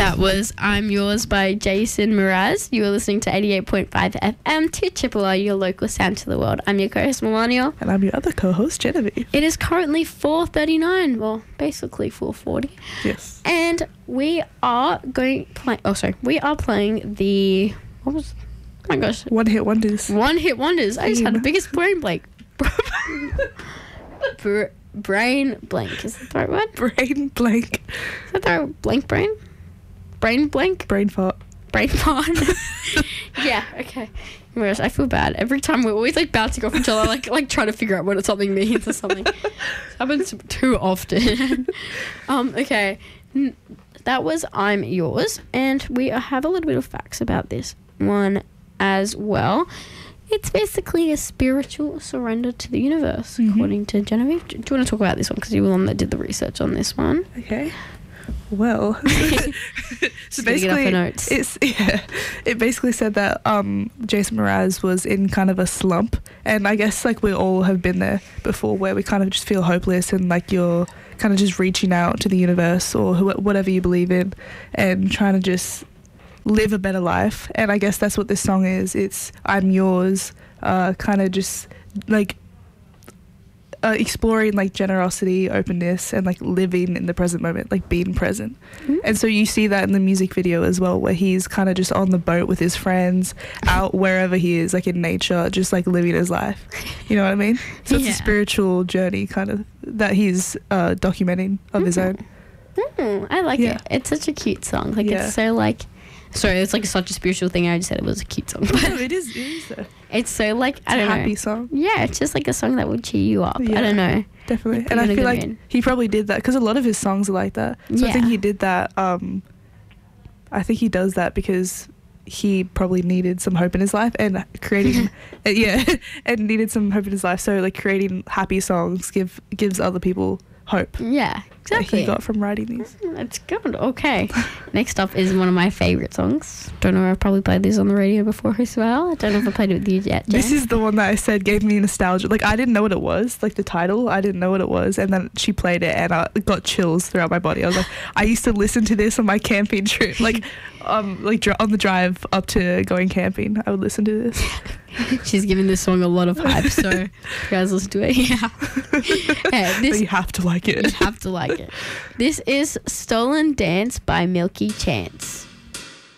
That was I'm Yours by Jason Mraz. You were listening to 88.5 FM to Triple R, your local sound to the world. I'm your co-host, Melania. And I'm your other co-host, Genevieve. It is currently 4:39. Well, basically 4:40. Yes. And we are we are playing the... What was... Oh my gosh. One Hit Wonders. One Hit Wonders. I just had the biggest brain blank. Brain blank. Is that the right word? Brain blank. Is that the right blank brain? Brain blank? Brain fart. Brain fart. Yeah, okay. Whereas I feel bad. Every time we're always like bouncing off each other, like trying to figure out what something means or something. It happens too often. Okay. That was I'm Yours. And we have a little bit of facts about this one as well. It's basically a spiritual surrender to the universe, according to Genevieve. Do you want to talk about this one? Because you were the one that did the research on this one. Okay. Well, so basically, it basically said that Jason Mraz was in kind of a slump, and I guess like we all have been there before, where we kind of just feel hopeless, and like you're kind of just reaching out to the universe or whatever you believe in, and trying to just live a better life. And I guess that's what this song is. It's I'm Yours, kind of just like exploring like generosity, openness, and like living in the present moment, like being present. And so you see that in the music video as well, where he's kind of just on the boat with his friends, out wherever he is, like in nature, just like living his life. You know what I mean? So it's a spiritual journey kind of that he's documenting of his own. I like it. It's such a cute song. Like it's so like... Sorry, it's like such a spiritual thing. I just said it was a cute song. No, it is though. It's so like, I don't know. It's a happy song. Yeah, it's just like a song that would cheer you up. I don't know. Definitely. And I feel like he probably did that because a lot of his songs are like that. So I think he did that. I think he does that because he probably needed some hope in his life, and creating and needed some hope in his life. So like creating happy songs gives other people hope. Yeah, exactly. That he got from writing these. That's good. Okay. Next up is one of my favourite songs. Don't know if I've probably played this on the radio before as well. I don't know if I played it with you yet, Jen. This is the one that I said gave me nostalgia. Like, I didn't know what it was. Like, the title, I didn't know what it was. And then she played it, and I got chills throughout my body. I was like, I used to listen to this on my camping trip. Like on the drive up to going camping, I would listen to this. She's giving this song a lot of hype, so you guys listen to it. But you have to like it. You have to like it. This is Stolen Dance by Milky Chance.